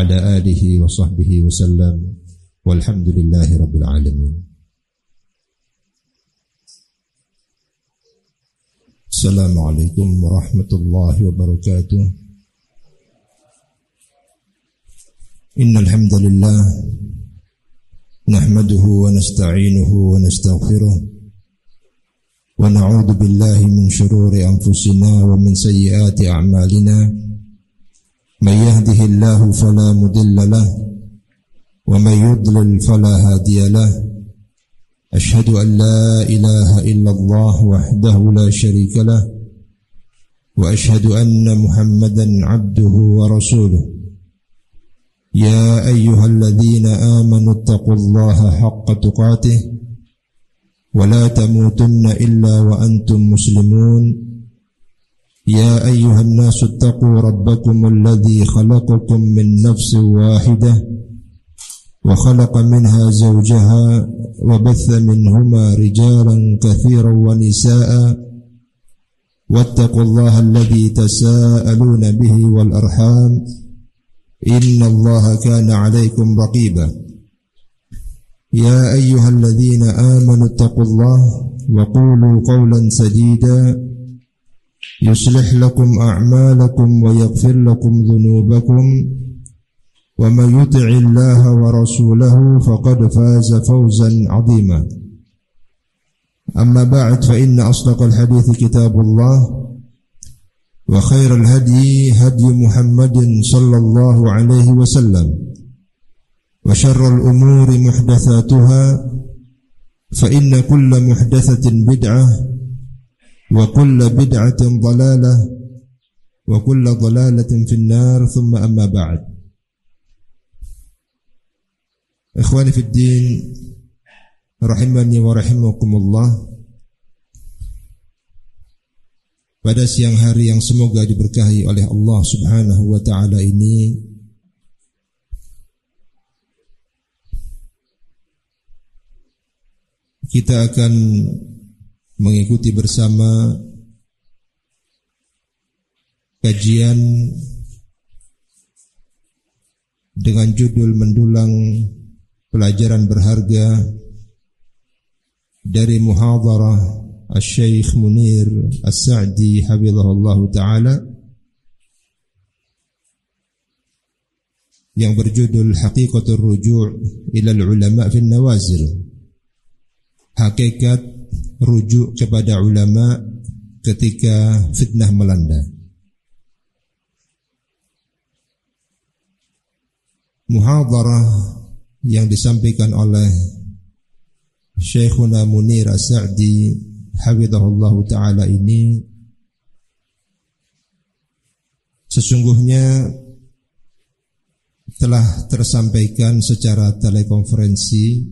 وعلى آله وصحبه وسلم والحمد لله رب العالمين. السلام عليكم ورحمة الله وبركاته. إن الحمد لله نحمده ونستعينه ونستغفره ونعوذ بالله من شرور أنفسنا ومن سيئات أعمالنا من يهده الله فلا مضل له ومن يضلل فلا هادي له أشهد أن لا إله إلا الله وحده لا شريك له وأشهد أن محمدا عبده ورسوله يا أيها الذين آمنوا اتقوا الله حق تقاته ولا تموتن إلا وأنتم مسلمون يا أيها الناس اتقوا ربكم الذي خلقكم من نفس واحدة وخلق منها زوجها وبث منهما رجالا كثيرا ونساء واتقوا الله الذي تساءلون به والأرحام إن الله كان عليكم رقيبا يا أيها الذين آمنوا اتقوا الله وقولوا قولا سديدا يصلح لكم أعمالكم ويغفر لكم ذنوبكم ومن يطع الله ورسوله فقد فاز فوزا عظيما أما بعد فإن أصدق الحديث كتاب الله وخير الهدي هدي محمد صلى الله عليه وسلم وشر الأمور محدثاتها فإن كل محدثة بدعة وكل بدعة ضلالة وكل ضلالة في النار ثم أما بعد. Ikhwani fi din rahimani wa rahimakumullah. Pada siang hari yang semoga diberkahi oleh Allah Subhanahu wa taala ini, kita akan mengikuti bersama kajian dengan judul mendulang pelajaran berharga dari muhadharah Al-Syeikh Munir As-Sa'di hafizahullah ta'ala yang berjudul Haqiqatul Ruju' ilal Ulama' fin Nawazil, hakikat rujuk kepada ulama ketika fitnah melanda. Muhadharah yang disampaikan oleh Syekhuna Munir As-Sa'di hafizahullah ta'ala ini sesungguhnya telah tersampaikan secara telekonferensi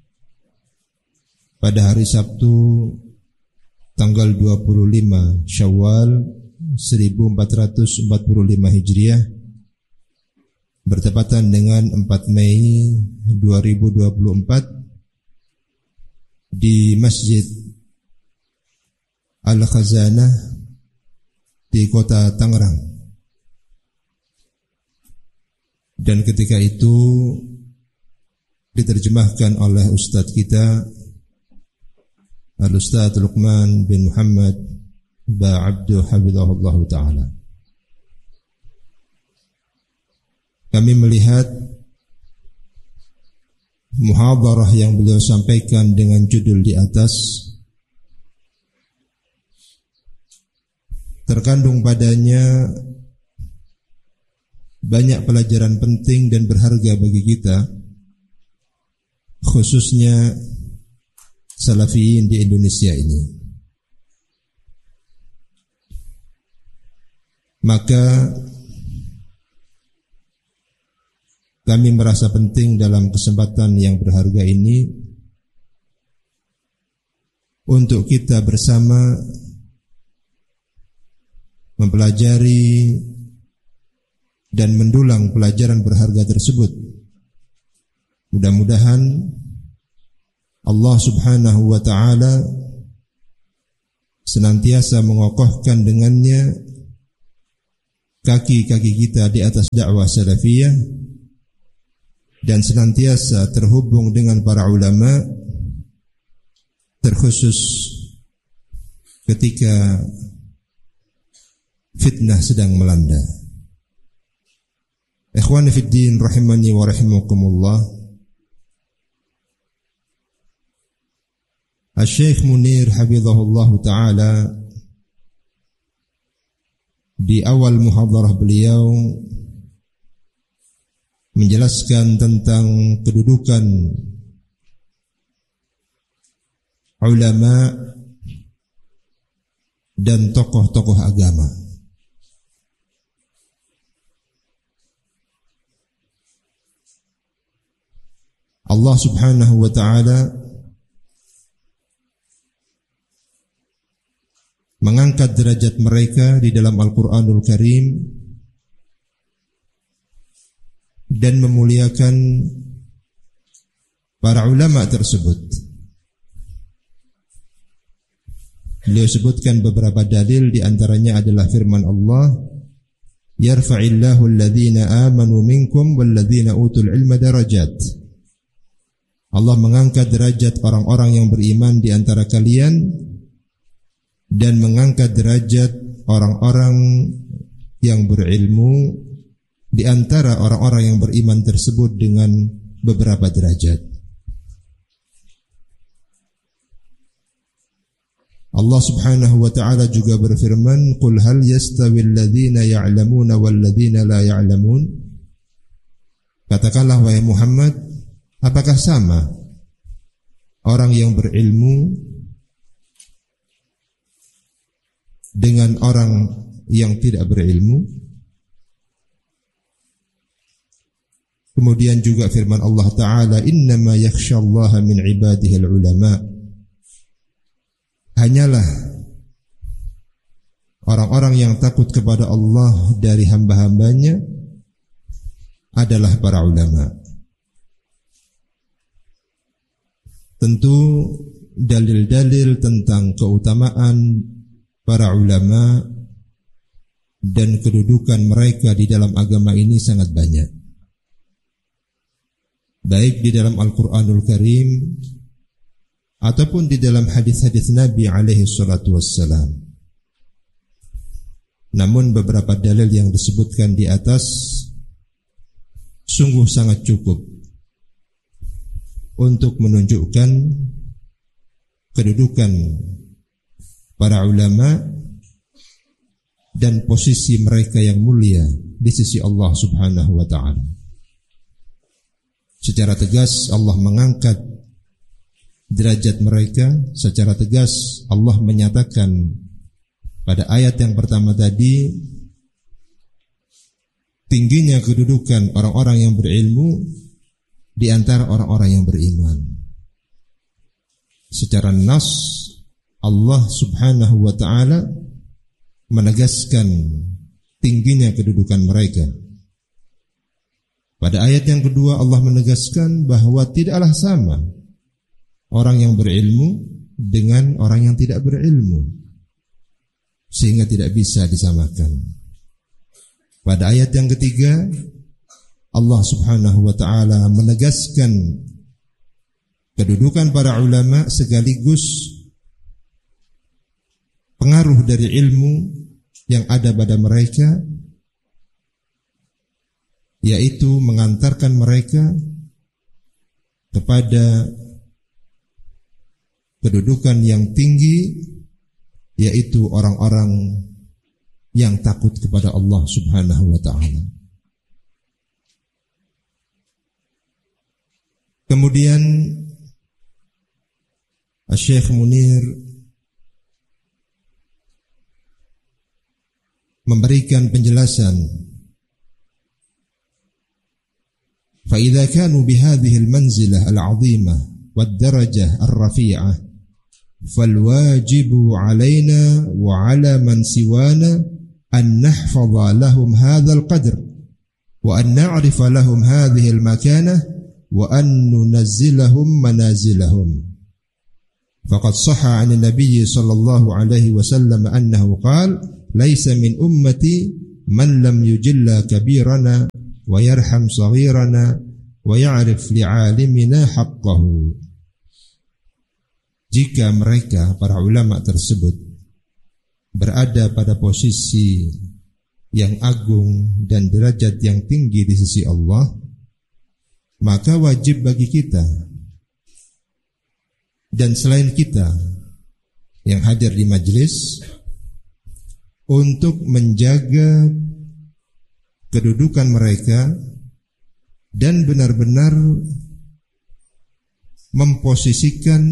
pada hari Sabtu tanggal 25 Syawal 1445 Hijriah bertepatan dengan 4 Mei 2024 di Masjid Al-Khazanah di kota Tangerang. Dan ketika itu diterjemahkan oleh Ustadz kita Al-Ustadz Luqman bin Muhammad Ba'abdu hafizahullah ta'ala. Kami melihat muhadharah yang beliau sampaikan dengan judul di atas terkandung padanya banyak pelajaran penting dan berharga bagi kita, khususnya salafiyin di Indonesia ini. Maka kami merasa penting dalam kesempatan yang berharga ini untuk kita bersama mempelajari dan mendulang pelajaran berharga tersebut. Mudah-mudahan Allah Subhanahu wa ta'ala senantiasa mengokohkan dengannya kaki-kaki kita di atas dakwah salafiyah dan senantiasa terhubung dengan para ulama, terkhusus ketika fitnah sedang melanda. Ikhwani fid din rahimani wa rahimakumullah. Al-Syekh Munir hafizahullah ta'ala di awal muhadarah beliau menjelaskan tentang kedudukan ulama dan tokoh-tokoh agama. Allah Subhanahu wa ta'ala mengangkat derajat mereka di dalam Al-Quranul Karim dan memuliakan para ulama tersebut. Beliau sebutkan beberapa dalil, di antaranya adalah firman Allah, yarfa'illahu alladhina amanu minkum walladhina utul ilma darajat. Allah mengangkat derajat orang-orang yang beriman di antara kalian dan mengangkat derajat orang-orang yang berilmu di antara orang-orang yang beriman tersebut dengan beberapa derajat. Allah Subhanahu wa ta'ala juga berfirman, "Qul hal yastawil ladzina ya'lamuna wal ladzina la ya'lamun?" Katakanlah wahai Muhammad, apakah sama orang yang berilmu dengan orang yang tidak berilmu? Kemudian juga firman Allah Ta'ala, innama yakhshallaha min ibadihi al-ulama. Hanyalah orang-orang yang takut kepada Allah dari hamba-hambanya adalah para ulama. Tentu dalil-dalil tentang keutamaan para ulama dan kedudukan mereka di dalam agama ini sangat banyak, baik di dalam Al-Quranul Karim ataupun di dalam hadis-hadis Nabi alaihi salatu wassalam. Namun beberapa dalil yang disebutkan di atas sungguh sangat cukup untuk menunjukkan kedudukan para ulama dan posisi mereka yang mulia di sisi Allah Subhanahu wa ta'ala. Secara tegas Allah mengangkat derajat mereka, secara tegas Allah menyatakan pada ayat yang pertama tadi tingginya kedudukan orang-orang yang berilmu di antara orang-orang yang beriman. Secara nas Allah Subhanahu wa ta'ala menegaskan tingginya kedudukan mereka. Pada ayat yang kedua Allah menegaskan bahwa tidaklah sama orang yang berilmu dengan orang yang tidak berilmu, sehingga tidak bisa disamakan. Pada ayat yang ketiga Allah Subhanahu wa ta'ala menegaskan kedudukan para ulama sekaligus pengaruh dari ilmu yang ada pada mereka, yaitu mengantarkan mereka kepada kedudukan yang tinggi, yaitu orang-orang yang takut kepada Allah Subhanahu wa ta'ala. Kemudian Syekh Munir memberikan penjelasan, فَإِذَا كَانُوا بِهَذِهِ الْمَنْزِلَةِ الْعَظِيمَةِ وَالدَّرَجَةِ الرَّفِيعَةِ فَالْوَاجِبُ عَلَيْنَا وَعَلَى مَنْ سِوَانَا أَنْ نَحْفَظَ لَهُمْ هَذَا الْقَدْرِ وَأَنْ نَعْرِفَ لَهُمْ هَذِهِ الْمَكَانَةِ وَأَنْ نُنَزِّلَهُمْ مَنَازِلَهُمْ. فَقَدْ صَحَّ عَنِ النَّبِيِّ صَلَّى اللَّهُ عَلَيْهِ وَسَلَّمَ أَنَّهُ قَالَ لَيْسَ مِنْ أُمَّتِي مَنْ لَمْ يُجِلَّ كَبِيرَنَا وَيَرْحَمْ صَغِيرَنَا wa ya'rif li'alimina haqqahu. Jika mereka, para ulama tersebut, berada pada posisi yang agung dan derajat yang tinggi di sisi Allah, maka wajib bagi kita dan selain kita yang hadir di majelis untuk menjaga kedudukan mereka dan benar-benar memposisikan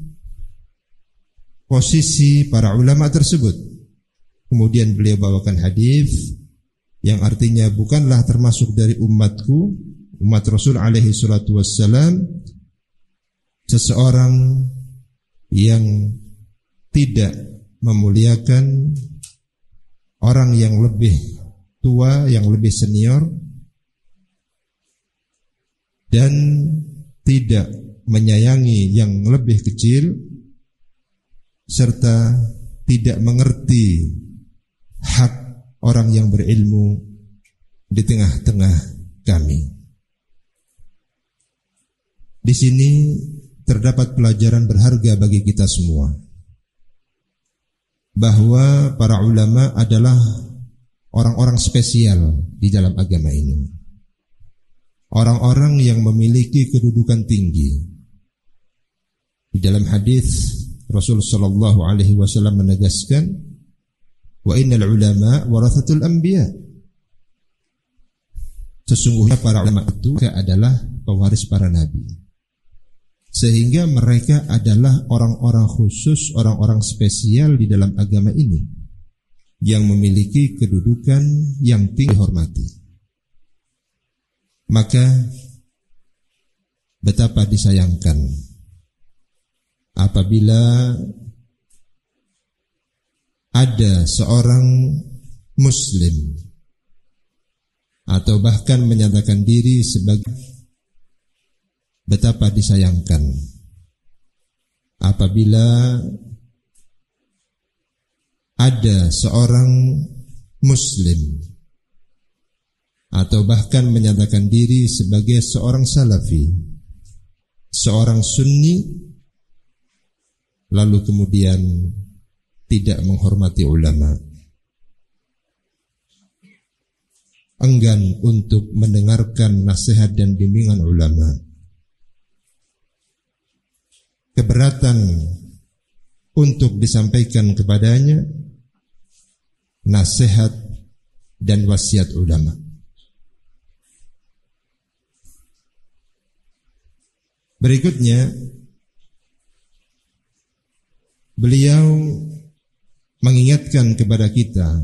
posisi para ulama tersebut. Kemudian beliau bawakan hadis yang artinya bukanlah termasuk dari umatku, umat Rasul alaihi salatu wassalam, seseorang yang tidak memuliakan orang yang lebih tua, yang lebih senior, dan tidak menyayangi yang lebih kecil, serta tidak mengerti hak orang yang berilmu di tengah-tengah kami. Di sini terdapat pelajaran berharga bagi kita semua, bahwa para ulama adalah orang-orang spesial di dalam agama ini, orang-orang yang memiliki kedudukan tinggi. Di dalam hadis Rasul sallallahu alaihi wasallam menegaskan, wa innal ulama warathatul anbiya. Sesungguhnya para ulama itu adalah pewaris para nabi. Sehingga mereka adalah orang-orang khusus, orang-orang spesial di dalam agama ini yang memiliki kedudukan yang tinggi dihormati. Maka betapa disayangkan apabila ada seorang muslim atau bahkan menyatakan diri sebagai, betapa disayangkan apabila ada seorang muslim atau bahkan menyatakan diri sebagai seorang salafi, seorang sunni, lalu kemudian tidak menghormati ulama, enggan untuk mendengarkan nasihat dan bimbingan ulama, keberatan untuk disampaikan kepadanya nasihat dan wasiat ulama. Berikutnya beliau mengingatkan kepada kita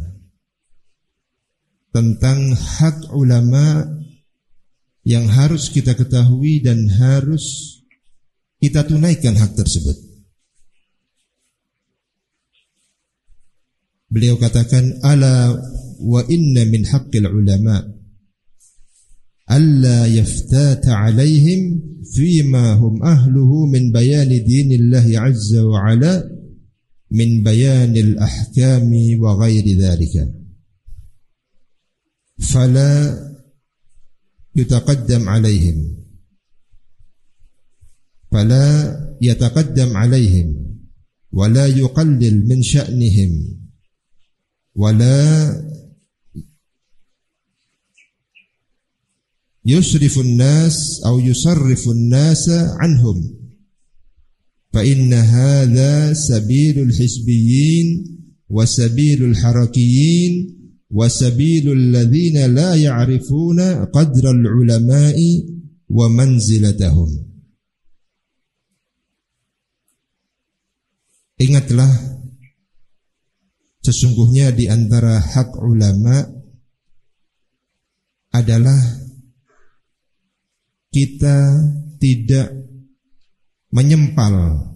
tentang hak ulama yang harus kita ketahui dan harus kita tunaikan hak tersebut. Beliau katakan, ala wa inna min haqqil ulama alla yaftata alaihim fima hum ahluhu min bayani dinillahi azza wa ala min bayanil ahkami wa ghairi dhalika fala yataqaddam alaihim wa la yuqallil min sya'nihim wa la yusrifun nas atau yusarrifun nasa anhum fa inna hadha sabilul hizbiyyin wa sabilul harakiyyin wa sabilul ladzina la ya'rifuna qadral ulama'i wa manzilatahum. Ingatlah, sesungguhnya di antara hak ulama adalah kita tidak menyempal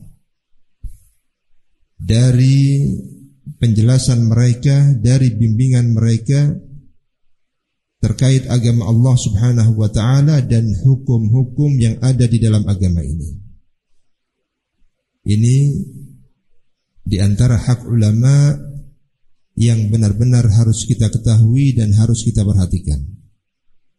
dari penjelasan mereka, dari bimbingan mereka terkait agama Allah Subhanahu wa ta'ala dan hukum-hukum yang ada di dalam agama ini. Ini di antara hak ulama yang benar-benar harus kita ketahui dan harus kita perhatikan.